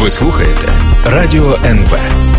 Ви слухаєте Радіо НВ.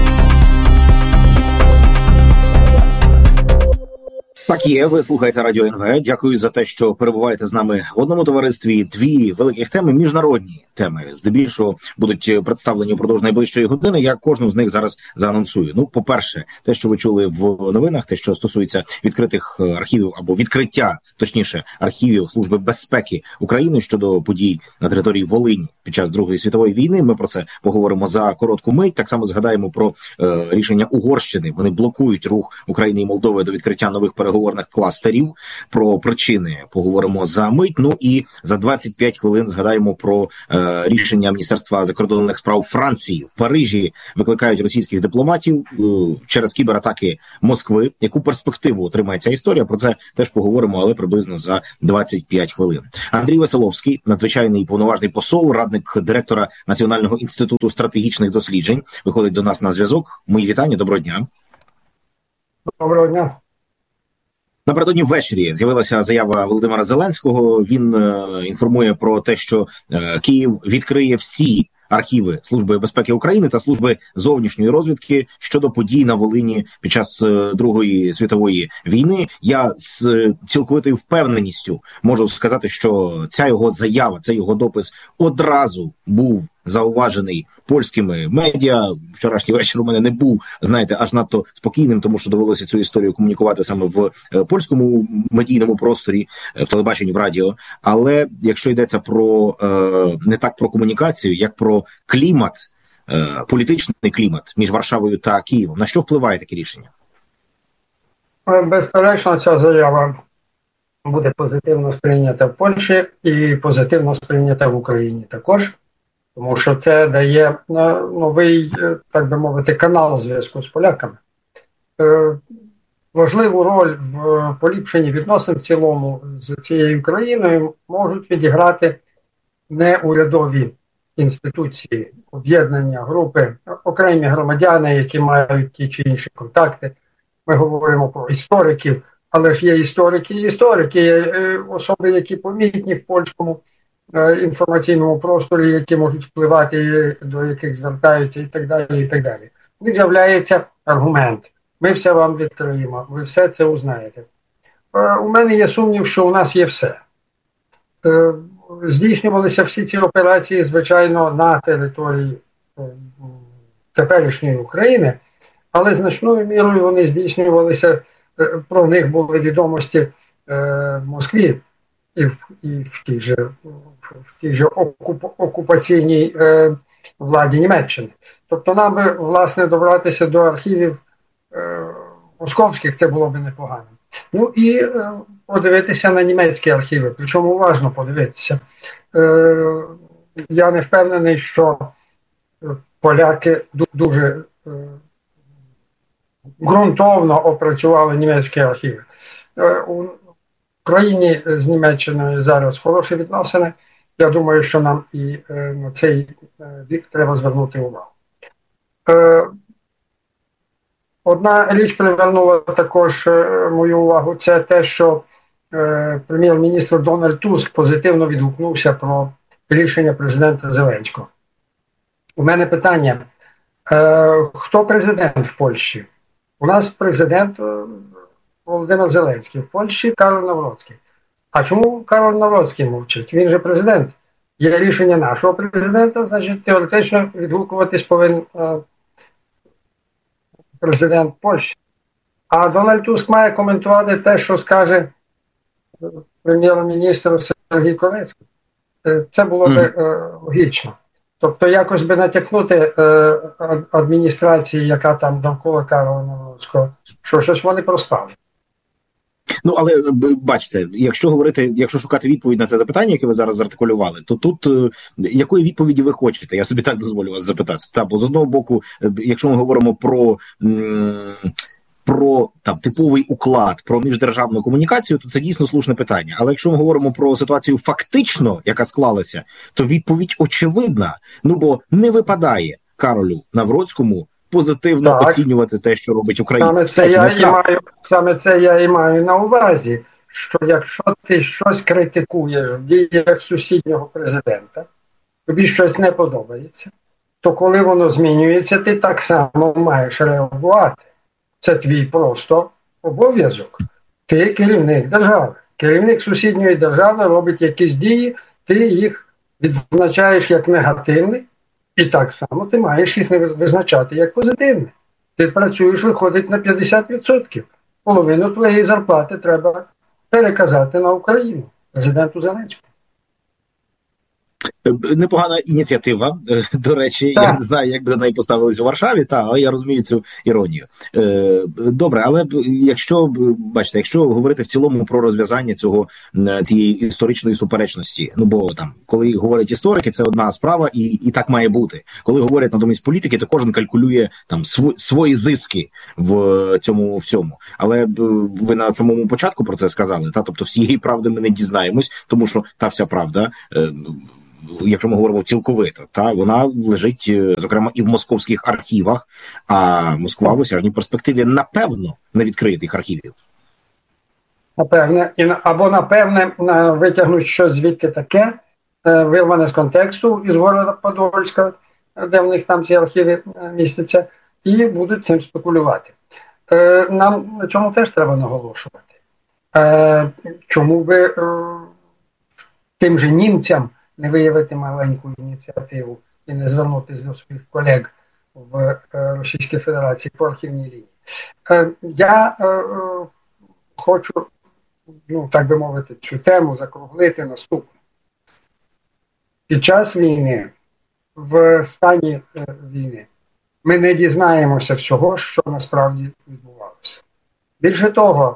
Так є, ви слухаєте Радіо НВ. Дякую за те, що перебуваєте з нами в одному товаристві. Дві великих теми, міжнародні теми, здебільшого будуть представлені впродовж найближчої години. Я кожну з них зараз заанонсую. Ну, по-перше, те, що ви чули в новинах, те, що стосується відкритих архівів або відкриття, точніше, архівів Служби безпеки України щодо подій на території Волині під час Другої світової війни. Ми про це поговоримо за коротку мить. Так само згадаємо про рішення Угорщини. Вони блокують рух України і Молдови до відкриття нових переговорних кластерів. Про причини поговоримо за мить. Ну і за 25 хвилин згадаємо про рішення Міністерства закордонних справ Франції. В Парижі викликають російських дипломатів через кібератаки Москви. Яку перспективу отримає ця історія? Про це теж поговоримо, але приблизно за 25 хвилин. Андрій Веселовський, надзвичайний повноважний посол, радник директора Національного інституту стратегічних досліджень, виходить до нас на зв'язок. Мої вітання, доброго дня. Доброго дня. Напередодні ввечері з'явилася заява Володимира Зеленського. Він інформує про те, що Київ відкриє всі архіви Служби безпеки України та Служби зовнішньої розвідки щодо подій на Волині під час Другої світової війни. Я з цілковитою впевненістю можу сказати, що ця його заява, цей його допис одразу був зауважений польськими медіа. Вчорашній вечір у мене не був, знаєте, аж надто спокійним, тому що довелося цю історію комунікувати саме в польському медійному просторі, в телебаченні, в радіо. Але якщо йдеться про не так про комунікацію, як про клімат, політичний клімат між Варшавою та Києвом, на що впливає таке рішення? Безперечно, ця заява буде позитивно сприйнята в Польщі і позитивно сприйнята в Україні також. Тому що це дає новий, так би мовити, канал зв'язку з поляками. Важливу роль в поліпшенні відносин в цілому з цією країною можуть відіграти неурядові інституції, об'єднання, групи, окремі громадяни, які мають ті чи інші контакти. Ми говоримо про істориків, але ж є історики і історики, є особи, які помітні в польському інформаційному просторі, які можуть впливати, до яких звертаються і так далі, і так далі. У них з'являється аргумент. Ми все вам відкриємо, ви все це узнаєте. У мене є сумнів, що у нас є все. Здійснювалися всі ці операції, звичайно, на території теперішньої України, але значною мірою вони здійснювалися, про них були відомості в Москві і в тій же окупаційній владі Німеччини. Тобто нам би, власне, добратися до архівів московських, це було б непогано. Ну і подивитися на німецькі архіви, причому уважно подивитися. Я не впевнений, що поляки дуже ґрунтовно опрацювали німецькі архіви. У країні з Німеччиною зараз хороші відносини. Я думаю, що нам і на цей бік треба звернути увагу. Одна річ привернула також мою увагу, це те, що прем'єр-міністр Дональд Туск позитивно відгукнувся про рішення президента Зеленського. У мене питання, хто президент в Польщі? У нас президент Володимир Зеленський, в Польщі Кароль Навроцький. А чому Кароль Навроцький мовчить? Він же президент. Є рішення нашого президента, значить теоретично відгукуватись повинен президент Польщі. А Дональд Туск має коментувати те, що скаже прем'єр-міністр Сергій Корецький. Це було б логічно. Тобто якось би натякнути адміністрації, яка там довкола Кароля Навроцького, що щось вони проспали. Ну, але бачите, якщо шукати відповідь на це запитання, яке ви зараз зартикулювали, то тут якої відповіді ви хочете? Я собі так дозволю вас запитати. Бо з одного боку, якщо ми говоримо про там типовий уклад, про міждержавну комунікацію, то це дійсно слушне питання. Але якщо ми говоримо про ситуацію фактично, яка склалася, то відповідь очевидна. Ну, бо не випадає Каролю Навроцькому позитивно оцінювати те, що робить Україна. Саме це я і маю на увазі, що якщо ти щось критикуєш в діях сусіднього президента, тобі щось не подобається, то коли воно змінюється, ти так само маєш реагувати. Це твій просто обов'язок. Ти керівник держави. Керівник сусідньої держави робить якісь дії, ти їх відзначаєш як негативні, і так само ти маєш їх не визначати як позитивні. Ти працюєш, виходить на 50%. Половину твоєї зарплати треба переказати на Україну, президенту Зеленському. Непогана ініціатива, до речі, так. Я не знаю, як би до неї поставились у Варшаві, але я розумію цю іронію. Добре, але якщо говорити в цілому про розв'язання цієї історичної суперечності, бо там, коли говорять історики, це одна справа, і так має бути. Коли говорять натомість політики, то кожен калькулює там свої зиски в цьому всьому. Але ви на самому початку про це сказали, тобто всієї правди ми не дізнаємось, тому що та вся правда, якщо ми говоримо цілковито, вона лежить, зокрема, і в московських архівах, а Москва в осяжній перспективі, напевно, не відкриє тих архівів. Напевне, напевне, витягнуть щось звідки таке, вирване з контексту із города Подольська, де в них там ці архіви містяться, і будуть цим спекулювати. Нам на чому теж треба наголошувати. Чому би тим же німцям не виявити маленьку ініціативу і не звернутися до своїх колег в Російській Федерації по архівній лінії. Я хочу, так би мовити, цю тему закруглити наступне. Під час війни, в стані війни, ми не дізнаємося всього, що насправді відбувалося. Більше того,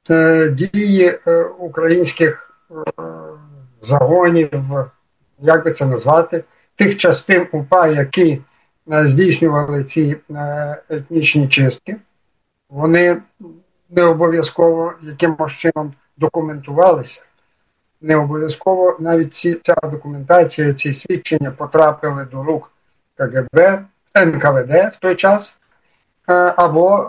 дії українських загонів, як би це назвати, тих частин УПА, які здійснювали ці етнічні чистки, вони не обов'язково якимось чином документувалися. Не обов'язково навіть ця документація, ці свідчення потрапили до рук КГБ, НКВД в той час, або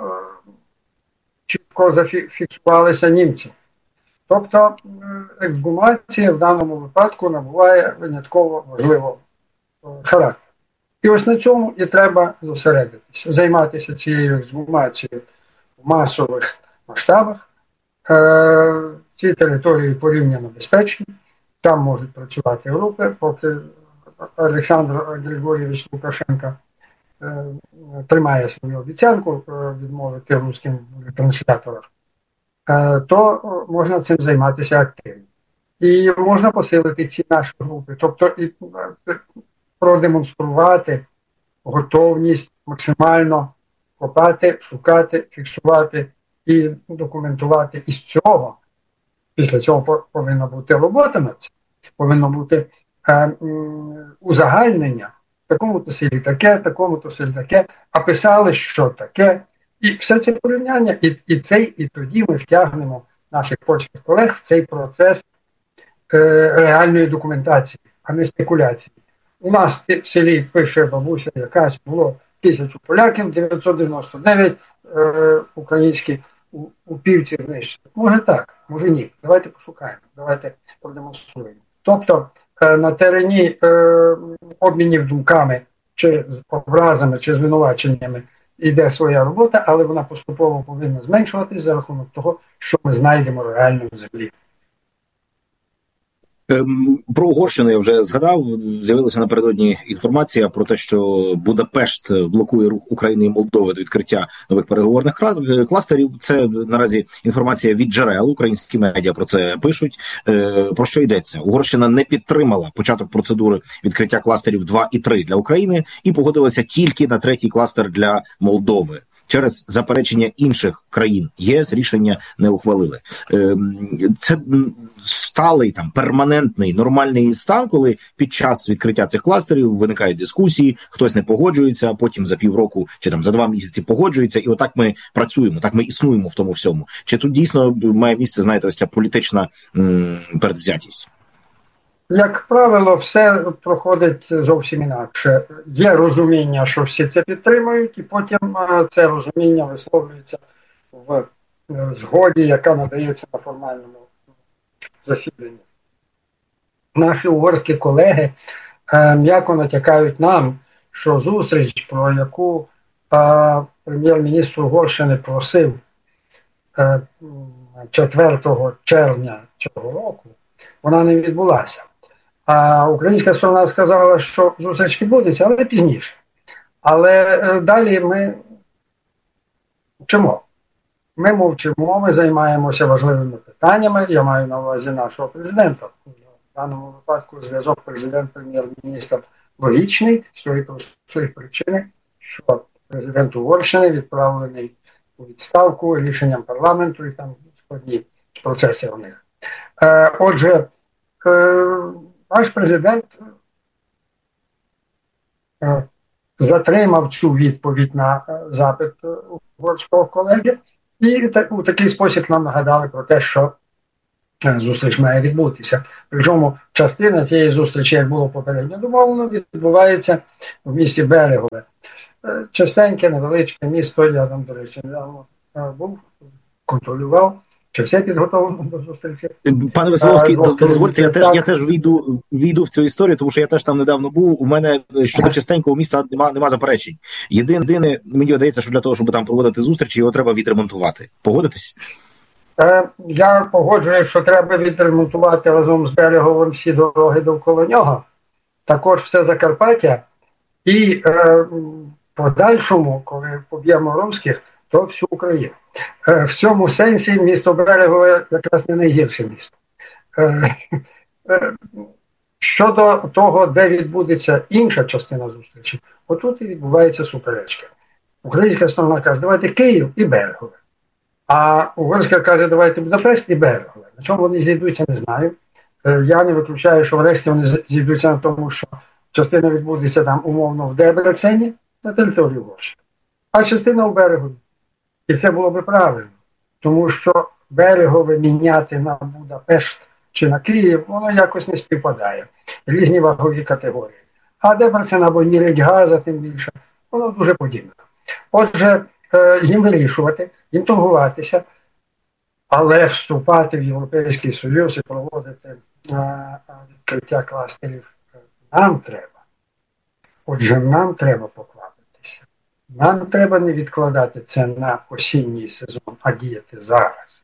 чітко зафіксувалися німці. Тобто ексгумація в даному випадку набуває винятково важливого характеру. І ось на цьому і треба зосередитися, займатися цією ексгумацією в масових масштабах. Ці території порівняно безпечні, там можуть працювати групи, поки Олександр Григорійович Лукашенко тримає свою обіцянку відмовити русським трансляторам, то можна цим займатися активно. І можна посилити ці наші групи, тобто і продемонструвати готовність максимально копати, шукати, фіксувати і документувати із цього. Після цього повинна бути робота над цим, повинно бути узагальнення, в такому-то селі таке, такому-то селі таке, а писали, що таке. І все це порівняння, і тоді ми втягнемо наших польських колег в цей процес реальної документації, а не спекуляції. У нас в селі пише бабуся якась, було 1000 поляків, 999 українські у півці знищені. Може так, може ні. Давайте пошукаємо, давайте продемонструємо. Тобто на терені обмінів думками, чи з образами, чи звинуваченнями йде своя робота, але вона поступово повинна зменшуватись за рахунок того, що ми знайдемо реально в землі. Про Угорщину я вже згадав. З'явилася напередодні інформація про те, що Будапешт блокує рух України і Молдови до відкриття нових переговорних кластерів. Це наразі інформація від джерел. Українські медіа про це пишуть. Про що йдеться? Угорщина не підтримала початок процедури відкриття кластерів 2 і 3 для України і погодилася тільки на 3-й кластер для Молдови. Через заперечення інших країн ЄС рішення не ухвалили. Це сталий, перманентний, нормальний стан, коли під час відкриття цих кластерів виникають дискусії, хтось не погоджується, потім за півроку чи за 2 місяці погоджується, і отак ми працюємо, так ми існуємо в тому всьому. Чи тут дійсно має місце, знаєте, ось ця політична передвзятість? Як правило, все проходить зовсім інакше. Є розуміння, що всі це підтримують, і потім це розуміння висловлюється в згоді, яка надається на формальному засіданні. Наші угорські колеги м'яко натякають нам, що зустріч, про яку прем'єр-міністр Угорщини просив 4 червня цього року, вона не відбулася. А українська сторона сказала, що зустріч відбудеться, але пізніше. Але далі ми мовчимо. Ми мовчимо, ми займаємося важливими питаннями. Я маю на увазі нашого президента. В даному випадку зв'язок президент-прем'єр-міністр логічний з тої простої причини, що президент Угорщини відправлений у відставку рішенням парламенту і там складні процеси у них. Отже, наш президент затримав цю відповідь на запит угорського колеги і у такий спосіб нам нагадали про те, що зустріч має відбутися. Причому частина цієї зустрічі, як було попередньо домовлено, відбувається в місті Берегове. Частеньке, невеличке місто, я там, до речі, недавно був, контролював, чи все підготовлено до зустрічі. Пане Веселовський, дозвольте, я теж війду в цю історію, тому що я теж там недавно був. У мене щодо частенького міста нема заперечень. Єдине, мені видається, що для того, щоб там проводити зустрічі, його треба відремонтувати. Погодитесь? Я погоджуюсь, що треба відремонтувати разом з Береговим всі дороги довкола нього, також все Закарпаття, і подальшому, коли поб'ємо ромських, то всю Україну. В цьому сенсі місто Берегове якраз не найгірше місто. Щодо того, де відбудеться інша частина зустрічі, отут і відбуваються суперечки. Українська сторона каже, давайте Київ і Берегове. А угорська каже, давайте Будапешт і Берегове. На чому вони зійдуться, не знаю. Я не виключаю, що врешті вони зійдуться на тому, що частина відбудеться там умовно в Дебрецені, на території Угорщини, а частина в Берегові. І це було би правильно, тому що Берегове міняти на Будапешт чи на Київ, воно якось не співпадає. Різні вагові категорії. А Дебрецен або Нірегаза, тим більше, воно дуже подібне. Отже, їм вирішувати, їм торгуватися, але вступати в Європейський Союз і проводити відкриття кластерів нам треба. Отже, нам треба поквапитися. Нам треба не відкладати це на осінній сезон, а діяти зараз.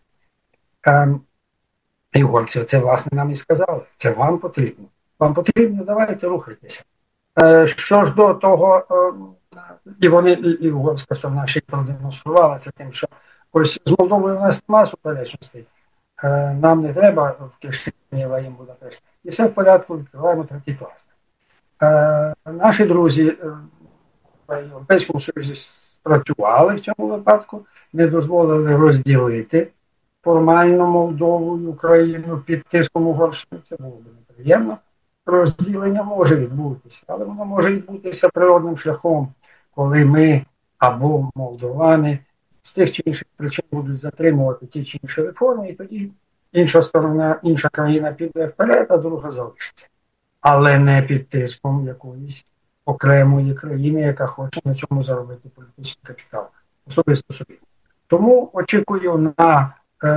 І угорці це, власне, нам і сказали. Це вам потрібно. Вам потрібно, давайте рухайтеся. Що ж до того, і вони, і угорська сторона ще й продемонструвала це тим, що ось з Молдовою у нас нема суперечностей. Нам не треба в Кишинєва їм Будапешт. І все в порядку, відкриваємо третій клас. Наші друзі в Європейському Союзі спрацювали в цьому випадку, не дозволили розділити формально Молдову і Україну під тиском Угорщини. Це було б неприємно. Розділення може відбутися, але воно може відбутися природним шляхом, коли ми або молдовани з тих чи інших причин будуть затримувати ті чи інші реформи, і тоді інша сторона, інша країна піде вперед, а друга залишиться. Але не під тиском якоїсь окремої країни, яка хоче на цьому заробити політичний капітал. Особисто собі. Тому очікую на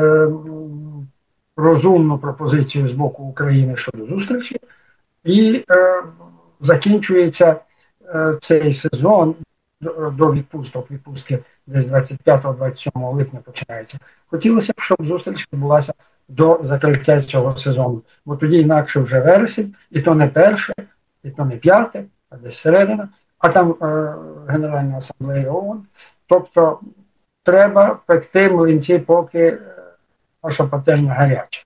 розумну пропозицію з боку України щодо зустрічі. І закінчується цей сезон до відпустки десь 25-27 липня починається. Хотілося б, щоб зустріч відбулася до закриття цього сезону. Бо тоді інакше вже вересень, і то не перше, і то не п'яте, а десь середина, а там Генеральна асамблея ООН. Тобто треба пекти млинці, поки наша пательня гаряча.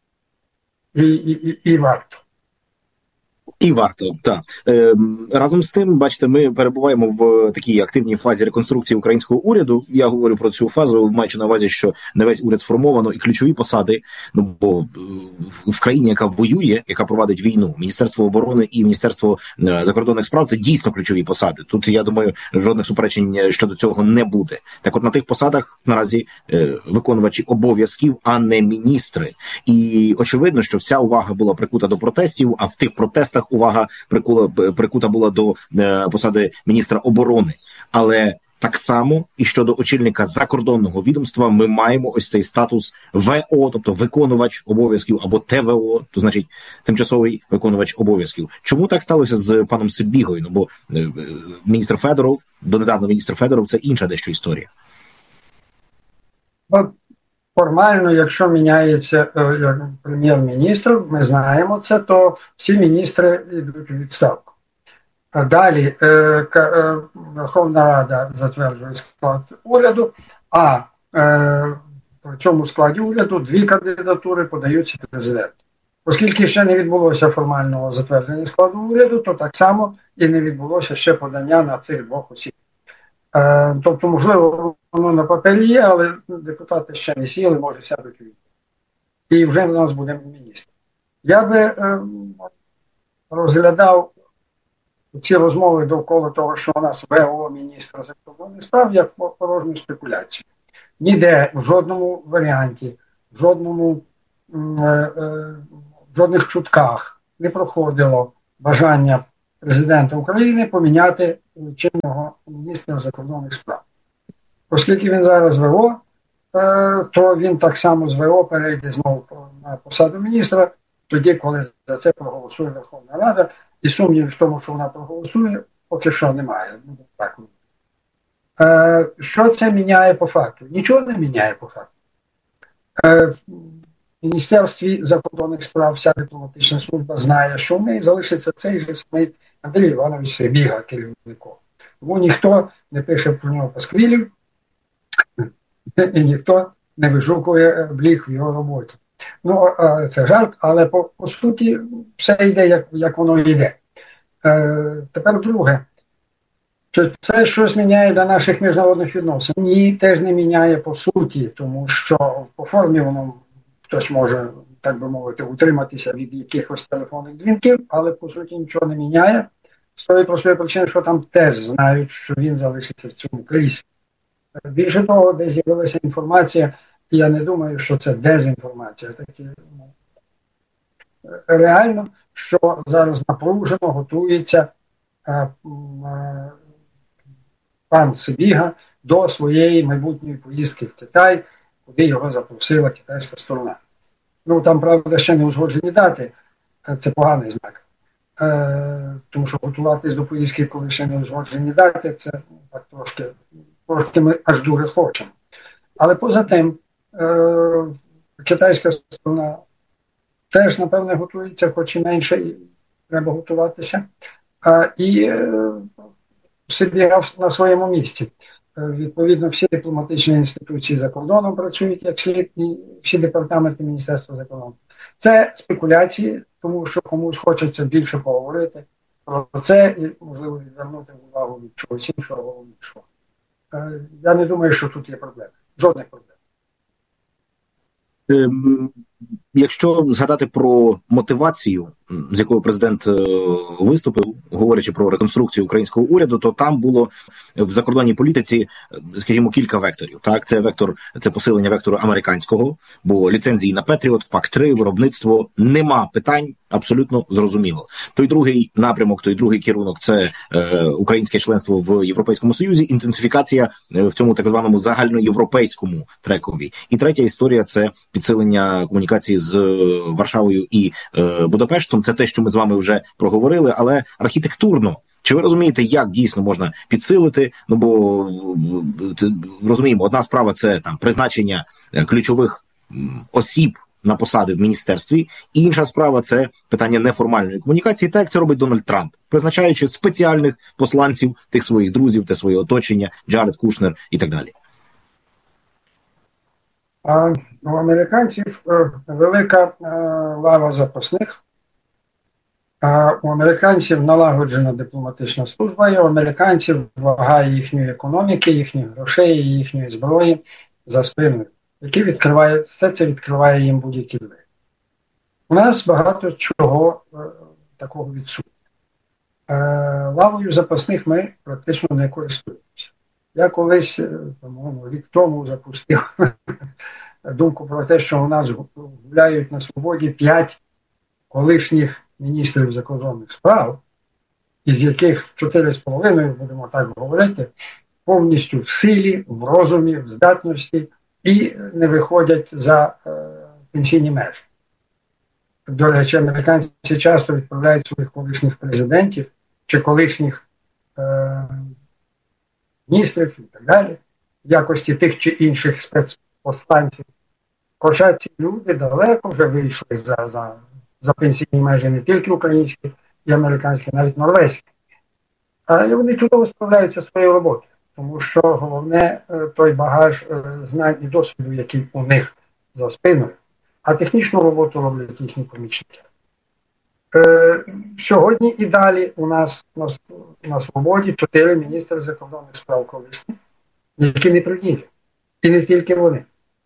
І варто. І варто, так. Разом з тим, бачите, ми перебуваємо в такій активній фазі реконструкції українського уряду. Я говорю про цю фазу, маючи на увазі, що не весь уряд сформовано, і ключові посади, ну, бо в країні, яка воює, яка провадить війну, Міністерство оборони і Міністерство закордонних справ – це дійсно ключові посади. Тут, я думаю, жодних суперечень щодо цього не буде. Так от на тих посадах наразі виконувачі обов'язків, а не міністри. І очевидно, що вся увага була прикута до протестів, а в тих протестах увага прикута була до посади міністра оборони. Але Так само і щодо очільника закордонного відомства ми маємо ось цей статус ВО, тобто виконувач обов'язків, або ТВО, то значить тимчасовий виконувач обов'язків. Чому так сталося з паном Сибігою? Ну бо міністр Федоров, донедавна міністр Федоров, це інша дещо історія. Формально, якщо міняється прем'єр-міністр, ми знаємо це, то всі міністри йдуть у відставку. А далі Верховна Рада затверджує склад уряду, а в цьому складі уряду 2 кандидатури подаються президенту. Оскільки ще не відбулося формального затвердження складу уряду, то так само і не відбулося ще подання на цих 2 осіб. Тобто, можливо, воно на папері є, але депутати ще не сіли, може сядуть у відповідь. І вже в нас буде міністр. Я би розглядав ці розмови довкола того, що у нас ВО міністра закордонних справ, як порожню спекуляцію. Ніде, в жодному варіанті, в жодних чутках не проходило бажання президента України поміняти чинного міністра закордонних справ. Оскільки він зараз ВО, то він так само з ВО перейде знову на посаду міністра, тоді, коли за це проголосує Верховна Рада, і сумнівів в тому, що вона проголосує, поки що немає. Так. Що це міняє по факту? Нічого не міняє по факту. В Міністерстві закордонних справ вся дипломатична служба знає, що в неї залишиться цей же самий Андрій Іванович Сибіга керівником. Тому ніхто не пише про нього пасквілів, і ніхто не вижукує бліх в його роботі. Ну, це жарт, але по суті все йде, як воно йде. Тепер друге. Чи це щось міняє для наших міжнародних відносин? Ні, теж не міняє по суті, тому що по формі воно хтось може, так би мовити, утриматися від якихось телефонних дзвінків, але по суті нічого не міняє. З тої простої причини, що там теж знають, що він залишиться в цьому кріслі. Більше того, де з'явилася інформація, і я не думаю, що це дезінформація. Реально, що зараз напружено готується пан Сибіга до своєї майбутньої поїздки в Китай, куди його запросила китайська сторона. Ну, там, правда, ще не узгоджені дати, це поганий знак. Тому що готуватись до поїздки, коли ще не узгоджені дати, це так трошки ми аж дуже хочемо. Але поза тим, китайська сторона теж, напевне, готується, хоч і менше, і треба готуватися. І Сибіга на своєму місці. Відповідно, всі дипломатичні інституції за кордоном працюють як слід, і всі департаменти Міністерства закордону. Це спекуляції, тому що комусь хочеться більше поговорити про це і, можливо, відвернути увагу від чогось іншого головнішого. Я не думаю, що тут є проблеми. Жодних проблем. Якщо згадати про мотивацію, з якою президент виступив, говорячи про реконструкцію українського уряду, то там було в закордонній політиці, скажімо, кілька векторів. Так, це посилення вектору американського, бо ліцензії на Петріот, ПАК-3, виробництво, нема питань, абсолютно зрозуміло. Той другий напрямок, той другий керунок – це українське членство в Європейському Союзі, інтенсифікація в цьому так званому загальноєвропейському трекові. І третя історія – це підсилення комунікації з Варшавою і Будапештом. Це те, що ми з вами вже проговорили, але архітектурно. Чи ви розумієте, як дійсно можна підсилити? Ну, бо, розуміємо, одна справа – це там призначення ключових осіб на посади в міністерстві, і інша справа – це питання неформальної комунікації, так як це робить Дональд Трамп, призначаючи спеціальних посланців, тих своїх друзів, те своє оточення, Джаред Кушнер і так далі. У американців велика лава запасних, у американців налагоджена дипломатична служба, і у американців вага їхньої економіки, їхніх грошей, їхньої зброї за спиною, які відкривають, все це відкриває їм будь-які двері. У нас багато чого такого відсутнє. Лавою запасних ми практично не користуємося. Я колись, по-моєму, рік тому запустив думку про те, що у нас гуляють на свободі 5 колишніх міністрів закордонних справ, із яких 4,5, будемо так говорити, повністю в силі, в розумі, в здатності і не виходять за пенсійні межі. До речі, американці часто відправляють своїх колишніх президентів чи колишніх міністрів і так далі, в якості тих чи інших спецпосланців. Хоча ці люди далеко вже вийшли за пенсійні межі не тільки українські і американські, навіть норвезькі. Але вони чудово справляються своєю роботою, тому що головне той багаж знань і досвіду, який у них за спиною. А технічну роботу роблять їхні помічники. Сьогодні і далі у нас на свободі 4 міністри закордонних справ колишні, які не при ділі. І не тільки вони.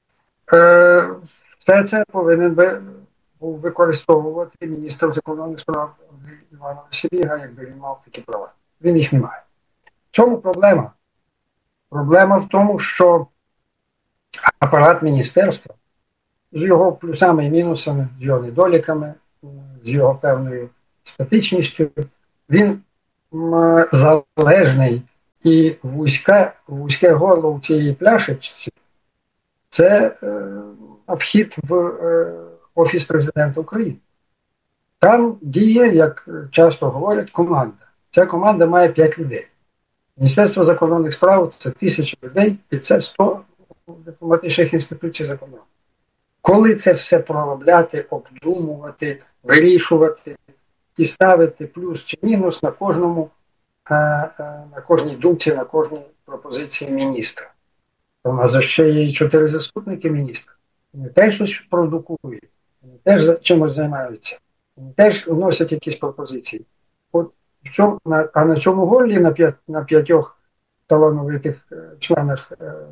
Все це повинен був використовувати міністр закордонних справ Андрій Іванович Сибіга, якби він мав такі права. Він їх не має. В чому проблема? Проблема в тому, що апарат міністерства з його плюсами і мінусами, з його недоліками, з його певною статичністю, він залежний і вузьке горло у цій пляшечці – це вхід в Офіс президента України. Там діє, як часто говорять, команда. Ця команда має 5 людей. Міністерство закордонних справ – це 1000 людей, і це 100 дипломатичних інституцій за кордоном. Коли це все проробляти, обдумувати, вирішувати і ставити плюс чи мінус на кожній думці, на кожній пропозиції міністра. У нас ще є і 4 заступники міністра. Вони теж щось продукують, вони теж чимось займаються, вони теж вносять якісь пропозиції. А на цьому горлі, на 5 талановитих членах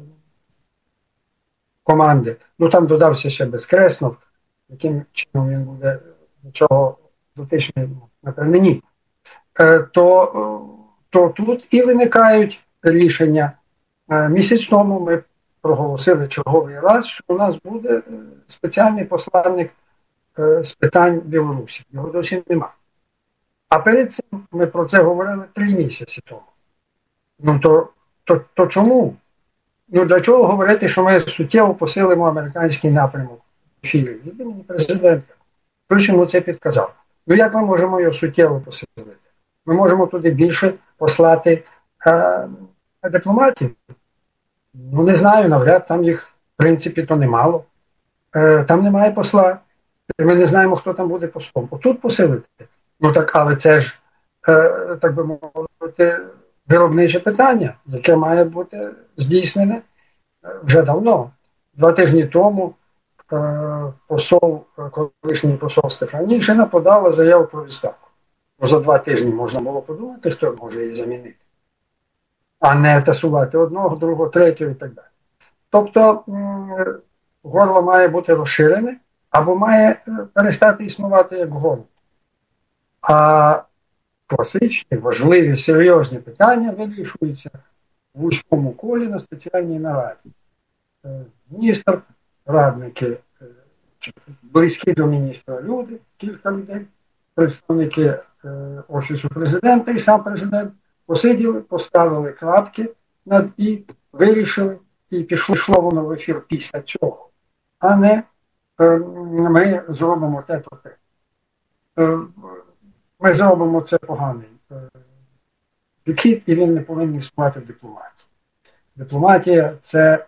команди, там додався ще Безкреснов, яким чином він буде до чого дотичний, напевне, ні. То тут і виникають рішення. Місяць тому ми проголосили черговий раз, що у нас буде спеціальний посланник з питань Білорусі. Його досі нема. А перед цим ми про це говорили 3 місяці тому. То чому? Для чого говорити, що ми суттєво посилимо американський напрямок в ефірі? Від імені президента. Хтось йому це підказав. Як ми можемо його суттєво посилити? Ми можемо туди більше послати дипломатів. Не знаю, навряд, там їх, в принципі, то немало. Там немає посла. Ми не знаємо, хто там буде послом. Отут посилити. Але це ж, так би мовити, виробниче питання, яке має бути здійснене вже давно. 2 тижні тому колишній посол Стефанішина подала заяву про відставку. За 2 тижні можна було подумати, хто може її замінити. А не тасувати одного, другого, третього і так далі. Тобто горло має бути розширене або має перестати існувати як горло. А класичні, важливі, серйозні питання вирішуються в вузькому колі на спеціальній нараді. Міністр, радники, близькі до міністра люди, кілька людей, представники Офісу президента і сам президент посиділи, поставили крапки над «і», вирішили, і пішло воно в ефір після цього. А не ми зробимо те-то те. Ми зробимо це поганий підхід, і він не повинен існувати в дипломатії. Дипломатія – це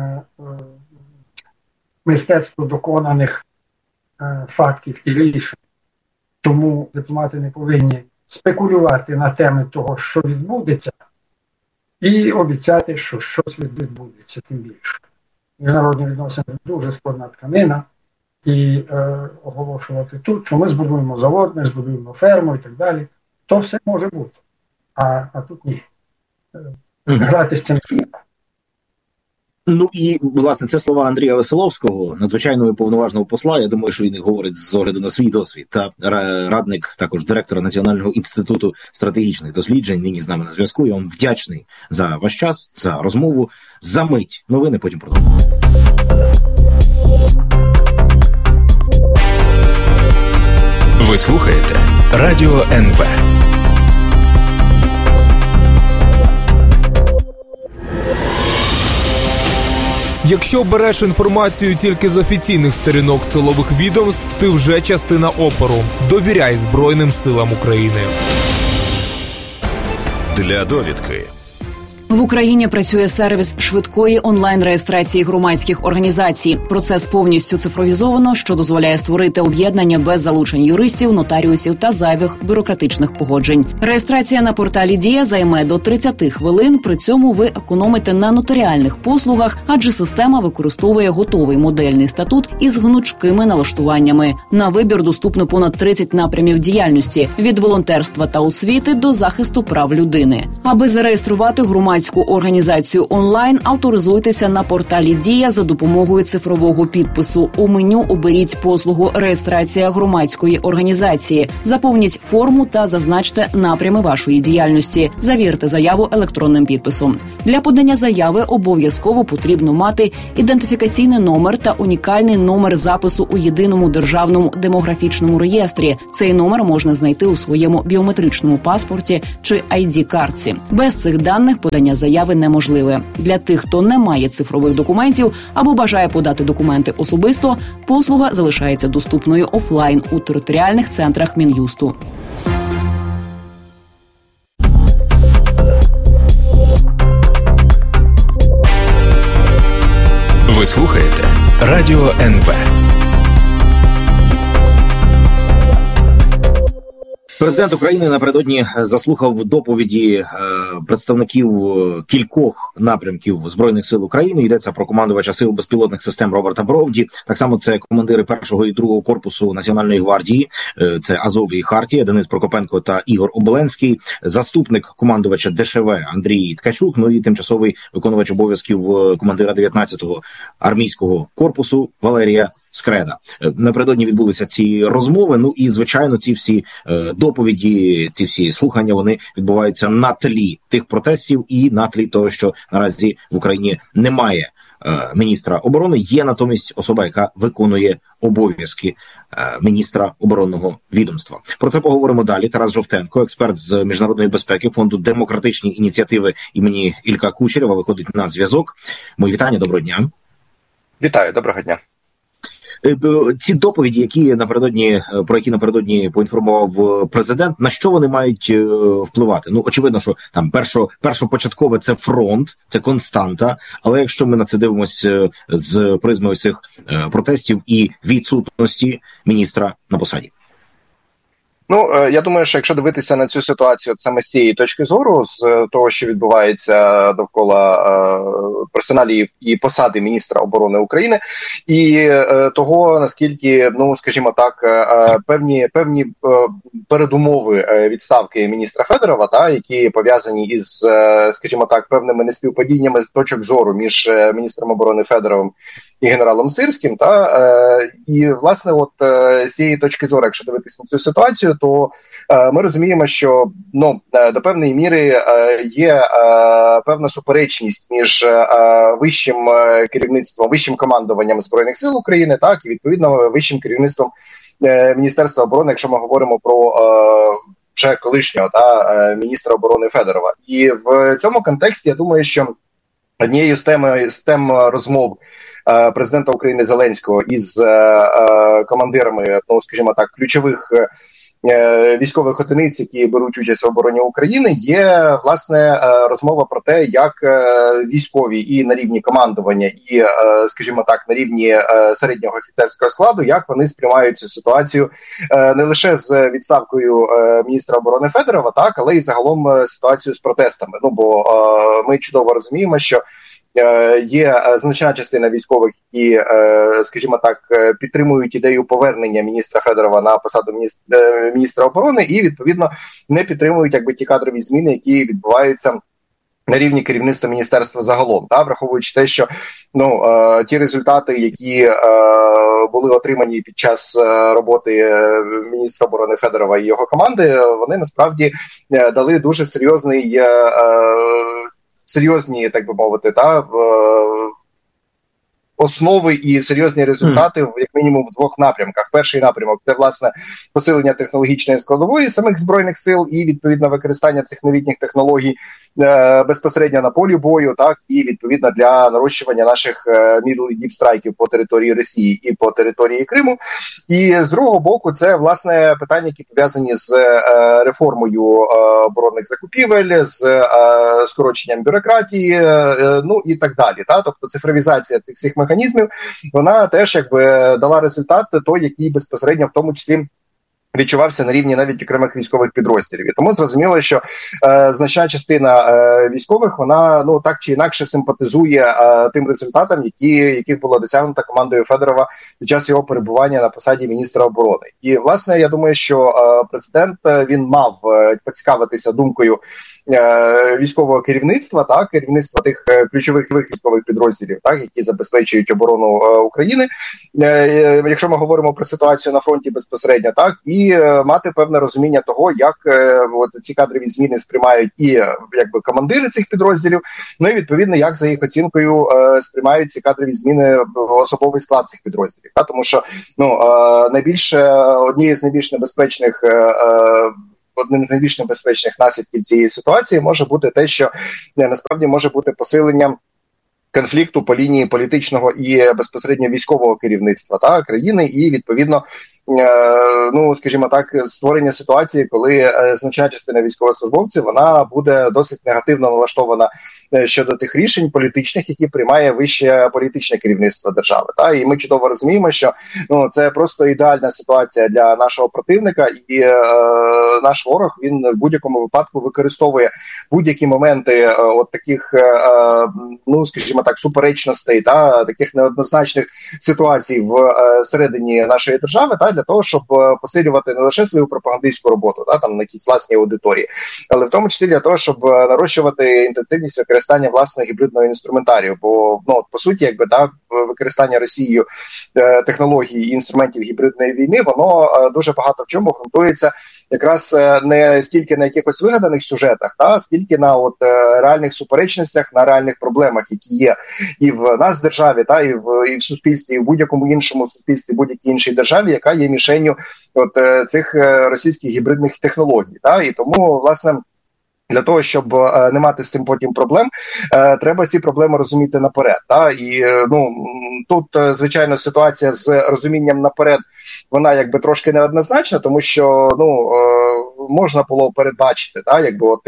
мистецтво доконаних фактів і рішень. Тому дипломати не повинні спекулювати на теми того, що відбудеться, і обіцяти, що щось відбудеться, тим більше. Міжнародні відносини – дуже складна тканина, і оголошувати тут, що ми збудуємо завод, ми збудуємо ферму і так далі, то все може бути. А тут ні. Грати з цим. І, власне, це слова Андрія Веселовського, надзвичайного і повноважного посла. Я думаю, що він говорить з огляду на свій досвід. Та радник, також директора Національного інституту стратегічних досліджень, нині з нами на зв'язку. Я вам вдячний за ваш час, за розмову. За мить новини, потім продовжимо. Ви слухаєте Радіо НВ. Якщо береш інформацію тільки з офіційних сторінок силових відомств, ти вже частина опору. Довіряй Збройним силам України. Для довідки. В Україні працює сервіс швидкої онлайн-реєстрації громадських організацій. Процес повністю цифровізовано, що дозволяє створити об'єднання без залучень юристів, нотаріусів та зайвих бюрократичних погоджень. Реєстрація на порталі «Дія» займе до 30 хвилин, при цьому ви економите на нотаріальних послугах, адже система використовує готовий модельний статут із гнучкими налаштуваннями. На вибір доступно понад 30 напрямів діяльності – від волонтерства та освіти до захисту прав людини. Аби зареєструвати громадську організацію онлайн, авторизуйтеся на порталі «Дія» за допомогою цифрового підпису. У меню оберіть послугу «Реєстрація громадської організації». Заповніть форму та зазначте напрями вашої діяльності. Завірте заяву електронним підписом. Для подання заяви обов'язково потрібно мати ідентифікаційний номер та унікальний номер запису у єдиному державному демографічному реєстрі. Цей номер можна знайти у своєму біометричному паспорті чи ID-картці. Без цих даних подання заяви неможливе. Для тих, хто не має цифрових документів або бажає подати документи особисто, послуга залишається доступною офлайн у територіальних центрах Мін'юсту. Ви слухаєте Радіо НВ. Президент України напередодні заслухав доповіді представників кількох напрямків Збройних сил України. Йдеться про командувача сил безпілотних систем Роберта Бровді. Так само це командири 1-го і 2-го корпусу Національної гвардії. Це Азов і Хартія, Денис Прокопенко та Ігор Оболенський. Заступник командувача ДШВ Андрій Ткачук. Ну і тимчасовий виконувач обов'язків командира 19-го армійського корпусу Валерія Скреда. Напередодні відбулися ці розмови, ну і, звичайно, ці всі доповіді, ці всі слухання, вони відбуваються на тлі тих протестів і на тлі того, що наразі в Україні немає міністра оборони, є натомість особа, яка виконує обов'язки міністра оборонного відомства. Про це поговоримо далі. Тарас Жовтенко, експерт з міжнародної безпеки фонду «Демократичні ініціативи» імені Ілька Кучерєва, виходить на зв'язок. Мої вітання, доброго дня. Вітаю, доброго дня. Ці доповіді, про які напередодні поінформував президент, на що вони мають впливати? Ну, очевидно, що там першопочаткове це фронт, це константа, але якщо ми на це дивимося з призми ось цих протестів і відсутності міністра на посаді. Ну, я думаю, що якщо дивитися на цю ситуацію саме з цієї точки зору, з того, що відбувається довкола персоналі і посади міністра оборони України, і того, наскільки, ну, скажімо так, певні передумови відставки міністра Федорова, які пов'язані із, скажімо так, певними неспівпадіннями з точок зору між міністром оборони Федоровим і генералом Сирським, і, власне, от з цієї точки зору, якщо дивитися на цю ситуацію, то ми розуміємо, що до певної міри є певна суперечність між вищим керівництвом, вищим командуванням Збройних сил України, і відповідно вищим керівництвом Міністерства оборони, якщо ми говоримо про вже колишнього міністра оборони Федорова. І в цьому контексті я думаю, що однією з тем розмов президента України Зеленського із командирами, скажімо так, ключових військових одиниць, які беруть участь в обороні України, є, власне, розмова про те, як військові і на рівні командування, і, скажімо так, на рівні середнього офіцерського складу, як вони сприймають цю ситуацію не лише з відставкою міністра оборони Федорова, але й загалом ситуацію з протестами. Бо ми чудово розуміємо, що є значна частина військових, які, скажімо так, підтримують ідею повернення міністра Федорова на посаду міністра оборони і, відповідно, не підтримують ті кадрові зміни, які відбуваються на рівні керівництва міністерства загалом, враховуючи те, що ті результати, які були отримані під час роботи міністра оборони Федорова і його команди, вони насправді дали дуже серйозні, так би мовити, основи і серйозні результати, як мінімум, в двох напрямках. Перший напрямок – це, власне, посилення технологічної складової самих Збройних сил і, відповідно, використання цих новітніх технологій безпосередньо на полі бою, так, і, відповідно, для нарощування наших мідлів страйків по території Росії і по території Криму. І, з другого боку, це, власне, питання, які пов'язані з реформою оборонних закупівель, з скороченням бюрократії, ну і так далі. Та? Тобто цифровізація цих всіх механізмів, вона теж якби дала результат той, який безпосередньо в тому числі відчувався на рівні навіть окремих військових підрозділів. І тому зрозуміло, що значна частина військових, вона ну так чи інакше симпатизує тим результатам, яких було досягнуто командою Федорова під час його перебування на посаді міністра оборони. І, власне, я думаю, що президент, він мав поцікавитися думкою військового керівництва, так, керівництва тих ключових військових підрозділів, так, які забезпечують оборону України, якщо ми говоримо про ситуацію на фронті безпосередньо, так, і мати певне розуміння того, як от ці кадрові зміни сприймають і якби командири цих підрозділів, ну і відповідно, як за їх оцінкою сприймають ці кадрові зміни особовий склад цих підрозділів, так, тому що однією з найбільш небезпечних одним з найбільш небезпечних наслідків цієї ситуації може бути те, що насправді може бути посиленням конфлікту по лінії політичного і безпосередньо військового керівництва та країни, і відповідно, ну скажімо так, створення ситуації, коли значна частина військовослужбовців вона буде досить негативно налаштована щодо тих рішень політичних, які приймає вище політичне керівництво держави. Та і ми чудово розуміємо, що ну це просто ідеальна ситуація для нашого противника, і наш ворог він в будь-якому випадку використовує будь-які моменти от таких, ну скажімо так, суперечностей та таких неоднозначних ситуацій в середині нашої держави, та для того, щоб посилювати не лише свою пропагандистську роботу, та там на якійсь власній аудиторії, але в тому числі для того, щоб нарощувати інтенсивність використання власного гібридного інструментарію. Бо ну по суті, якби використання Росією технологій і інструментів гібридної війни, воно дуже багато в чому ґрунтується якраз не стільки на якихось вигаданих сюжетах, та скільки на от реальних суперечностях, на реальних проблемах, які є і в нас в державі, та і в суспільстві, і в будь-якому іншому суспільстві, будь-якій іншій державі, яка є мішенню от цих російських гібридних технологій. Та і тому, власне, для того, щоб не мати з цим потім проблем, треба ці проблеми розуміти наперед. Та? І ну, тут, звичайно, ситуація з розумінням наперед, вона якби трошки неоднозначна, тому що ну, можна було передбачити та, якби, от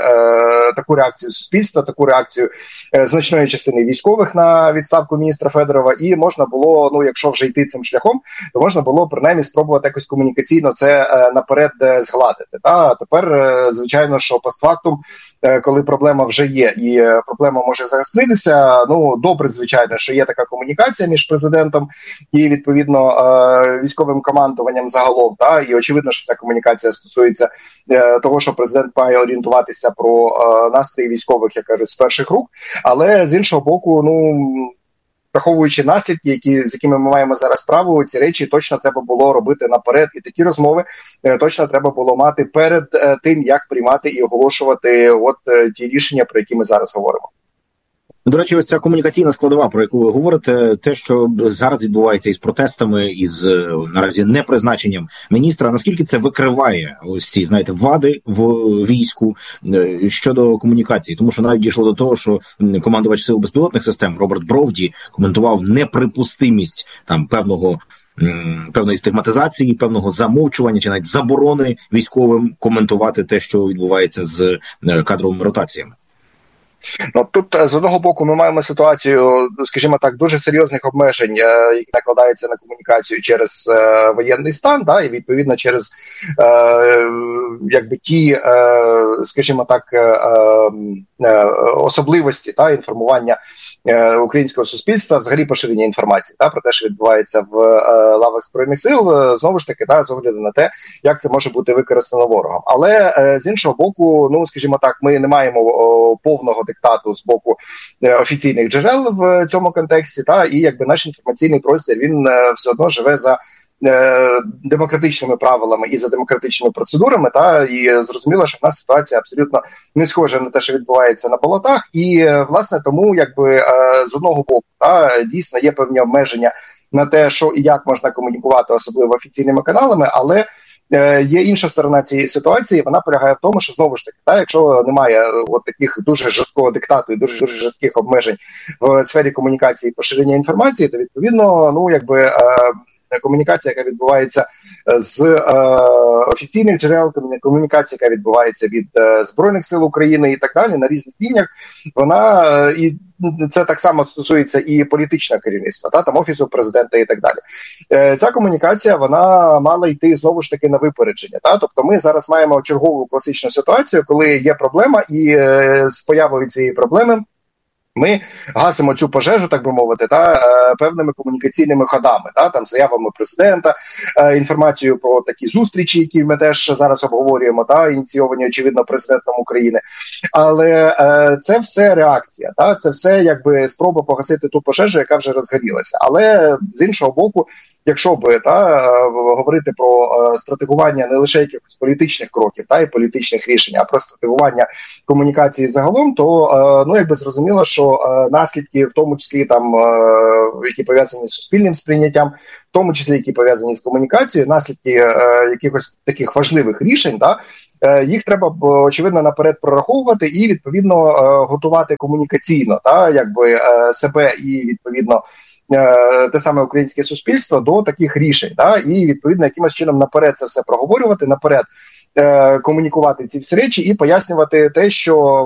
таку реакцію суспільства, таку реакцію значної частини військових на відставку міністра Федорова, і можна було, ну, якщо вже йти цим шляхом, то можна було принаймні спробувати якось комунікаційно це наперед згладити. Та? А тепер, звичайно, що постфактум, коли проблема вже є і проблема може загостритися, ну, добре, звичайно, що є така комунікація між президентом і, відповідно, військовим командуванням загалом, та? І очевидно, що ця комунікація стосується того, що президент має орієнтуватися про настрої військових, як кажуть, з перших рук, але з іншого боку, ну, враховуючи наслідки, з якими ми маємо зараз справу, ці речі точно треба було робити наперед, і такі розмови точно треба було мати перед тим, як приймати і оголошувати от ті рішення, про які ми зараз говоримо. До речі, ось ця комунікаційна складова, про яку ви говорите, те, що зараз відбувається із протестами, із наразі непризначенням міністра, наскільки це викриває ось ці, знаєте, вади в війську щодо комунікації? Тому що навіть дійшло до того, що командувач сил безпілотних систем Роберт Бровді коментував неприпустимість там певної стигматизації, певного замовчування чи навіть заборони військовим коментувати те, що відбувається з кадровими ротаціями. Ну, тут, з одного боку, ми маємо ситуацію, скажімо так, дуже серйозних обмежень, які накладаються на комунікацію через воєнний стан, да, і, відповідно, через якби ті, скажімо так, особливості та інформування українського суспільства, взагалі поширення інформації та, про те, що відбувається в лавах Збройних сил, знову ж таки, та, з огляду на те, як це може бути використано ворогом. Але, з іншого боку, ну, скажімо так, ми не маємо повного диктату з боку офіційних джерел в цьому контексті, та, і якби наш інформаційний простір, він все одно живе за демократичними правилами і за демократичними процедурами, та і зрозуміло, що в нас ситуація абсолютно не схожа на те, що відбувається на болотах, і власне тому з одного боку дійсно є певні обмеження на те, що і як можна комунікувати, особливо офіційними каналами, але є інша сторона цієї ситуації, вона полягає в тому, що знову ж таки, якщо немає от таких дуже жорсткого диктату і дуже жорстких обмежень в сфері комунікації і поширення інформації, то відповідно, комунікація, яка відбувається з офіційних джерел, комунікація, яка відбувається від Збройних сил України і так далі на різних рівнях, вона і це так само стосується і політичного керівництва, там Офісу президента і так далі. Ця комунікація, вона мала йти знову ж таки на випередження. Тобто ми зараз маємо чергову класичну ситуацію, коли є проблема, і з появою цієї проблеми ми гасимо цю пожежу, так би мовити, певними комунікаційними ходами, там заявами президента, інформацією про такі зустрічі, які ми теж зараз обговорюємо, ініційовані, очевидно, президентом України. Але це все реакція, це все спроба погасити ту пожежу, яка вже розгорілася. Але з іншого боку, якщо би говорити про стратегування не лише якихось політичних кроків і політичних рішень, а про стратегування комунікації загалом, то зрозуміло, що наслідки, в тому числі які пов'язані з суспільним сприйняттям, в тому числі які пов'язані з комунікацією, наслідки якихось таких важливих рішень, їх треба очевидно наперед прораховувати і відповідно готувати комунікаційно, себе і відповідно те саме українське суспільство до таких рішень, і відповідно якимось чином наперед це все проговорювати, наперед комунікувати ці всі речі і пояснювати те, що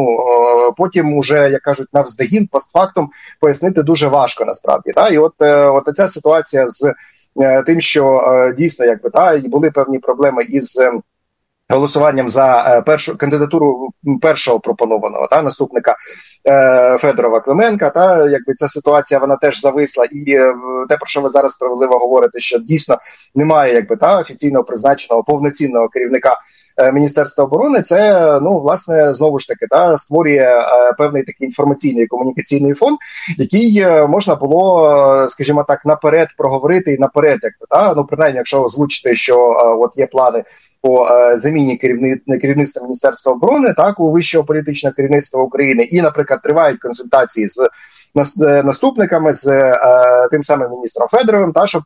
потім уже, як кажуть, навздогін, постфактум пояснити дуже важко насправді. І от ця ситуація з тим, що дійсно і були певні проблеми із голосуванням за кандидатуру першого пропонованого наступника Федорова Клименка, ця ситуація вона теж зависла, і те, про що ви зараз справедливо говорите, що дійсно немає офіційно призначеного повноцінного керівника Міністерства оборони, це, власне, знову ж таки, створює певний такий інформаційний і комунікаційний фон, який можна було, скажімо так, наперед проговорити і наперед, принаймні, якщо озвучити, що от є плани по заміні керівництва Міністерства оборони, у вищого політичного керівництва України, і, наприклад, тривають консультації з наступниками, з тим самим міністром Федоровим, щоб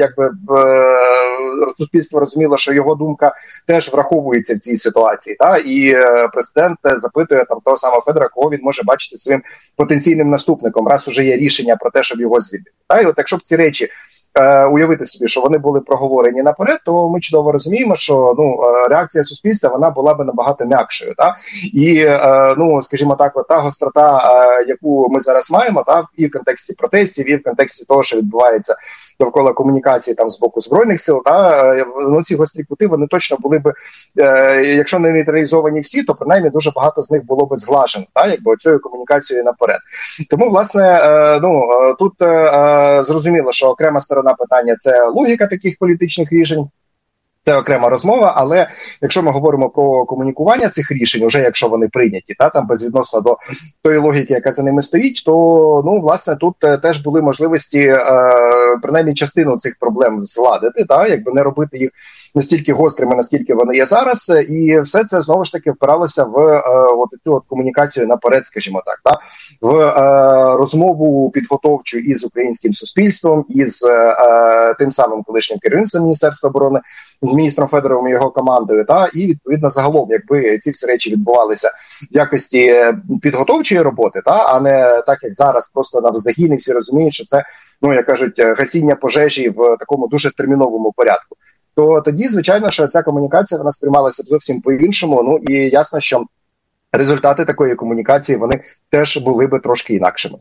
суспільство розуміло, що його думка теж враховується в цій ситуації, і президент запитує того самого Федора, кого він може бачити своїм потенційним наступником, раз уже є рішення про те, щоб його звільнити. І от якщо б ці речі уявити собі, що вони були проговорені наперед, то ми чудово розуміємо, що реакція суспільства вона була би набагато м'якшою. І, скажімо так, та гострота, яку ми зараз маємо, і в контексті протестів, і в контексті того, що відбувається довкола комунікації з боку Збройних сил, ці гострі кути, вони точно були б, якщо не нейтралізовані всі, то принаймні дуже багато з них було б зглажено, оцією комунікацією наперед. Тому, власне, тут зрозуміло, що окрема сторона питання – це логіка таких політичних рішень, це окрема розмова, але якщо ми говоримо про комунікування цих рішень, уже якщо вони прийняті, безвідносно до тої логіки, яка за ними стоїть, то, власне, тут теж були можливості, принаймні, частину цих проблем зладити, не робити їх настільки гострими, наскільки вони є зараз, і все це, знову ж таки, впиралося в цю комунікацію наперед, скажімо так, в розмову підготовчу із українським суспільством, із тим самим колишнім керівництвом Міністерства оборони, з міністром Федоровим і його командою, і, відповідно, загалом, якби ці всі речі відбувалися в якості підготовчої роботи, а не так, як зараз, просто навздогін, і всі розуміють, що це, як кажуть, гасіння пожежі в такому дуже терміновому порядку, то тоді, звичайно, що ця комунікація, вона сприймалася зовсім по-іншому, і ясно, що результати такої комунікації, вони теж були би трошки інакшими.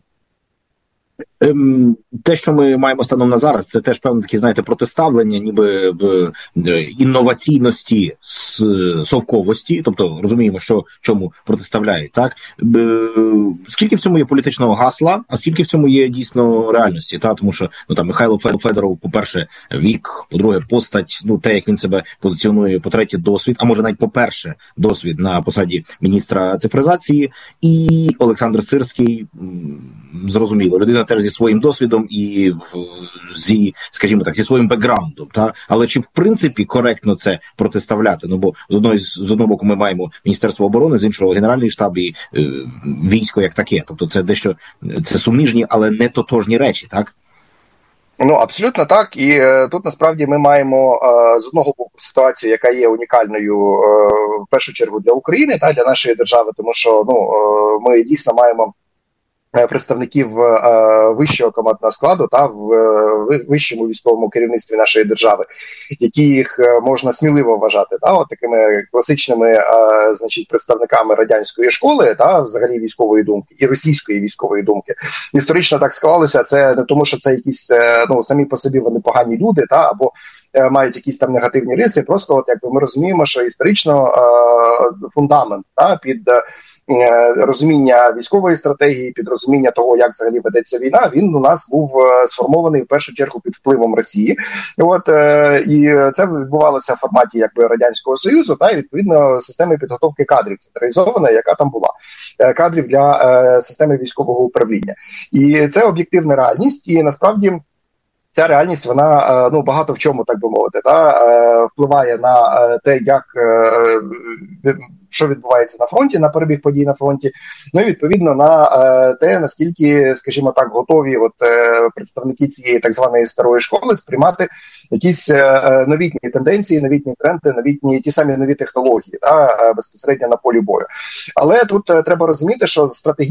Те, що ми маємо станом на зараз, це теж певне таке, протиставлення, ніби інноваційності совковості, тобто розуміємо, що чому протиставляють, так? Скільки в цьому є політичного гасла, а скільки в цьому є дійсно реальності, так? Тому що там Михайло Федоров, по-перше, вік, по-друге, постать, те, як він себе позиціонує, по-третє, досвід, а може навіть по-перше, досвід на посаді міністра цифризації, і Олександр Сирський, зрозуміло, людина теж зі своїм досвідом і скажімо так, зі своїм бекграундом, та? Але чи в принципі коректно це протиставляти? Бо з одного боку ми маємо Міністерство оборони, з іншого Генеральний штаб і військо як таке. Тобто це дещо, це суміжні, але не тотожні речі, так? Абсолютно так. І тут насправді ми маємо з одного боку ситуацію, яка є унікальною в першу чергу для України та для нашої держави, тому що ми дійсно маємо представників вищого командного складу та в вищому військовому керівництві нашої держави, яких можна сміливо вважати такими класичними представниками радянської школи та взагалі військової думки і російської військової думки. Історично так склалося, це не тому, що це якісь самі по собі вони погані люди або мають якісь там негативні риси, просто ми розуміємо, що історично фундамент під розуміння військової стратегії, під розуміння того, як взагалі ведеться війна, він у нас був сформований в першу чергу під впливом Росії. І це відбувалося в форматі Радянського Союзу, і відповідно системи підготовки кадрів централізована, яка там була. Кадрів для системи військового управління. І це об'єктивна реальність, і насправді ця реальність, вона багато в чому, так би мовити, впливає на те, що відбувається на фронті, на перебіг подій на фронті, і відповідно на те, наскільки, скажімо так, готові представники цієї так званої старої школи сприймати якісь новітні тенденції, новітні тренди, ті самі нові технології безпосередньо на полі бою. Але тут треба розуміти, що стратегія